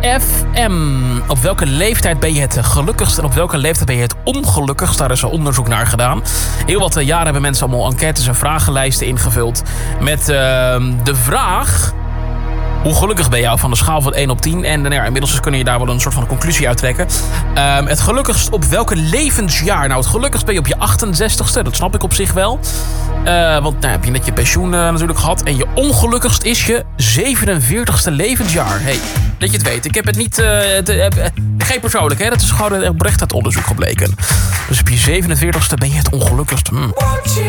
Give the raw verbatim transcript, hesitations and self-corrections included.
F M. Op welke leeftijd ben je het gelukkigst en op welke leeftijd ben je het ongelukkigst? Daar is er onderzoek naar gedaan. Heel wat jaren hebben mensen allemaal enquêtes en vragenlijsten ingevuld. Met uh, de vraag: hoe gelukkig ben je van de schaal van één op tien? En nou ja, inmiddels kun je daar wel een soort van conclusie uit trekken. Um, het gelukkigst op welke levensjaar? Nou, het gelukkigst ben je op je achtenzestigste. Dat snap ik op zich wel. Uh, want nou, heb je net je pensioen uh, natuurlijk gehad. En je ongelukkigst is je zevenenveertigste levensjaar. Hey, dat je het weet. Ik heb het niet... Uh, te, uh, geen persoonlijk, hè. Dat is gewoon oprecht uit onderzoek gebleken. Dus op je zevenenveertigste ben je het ongelukkigst. Hmm.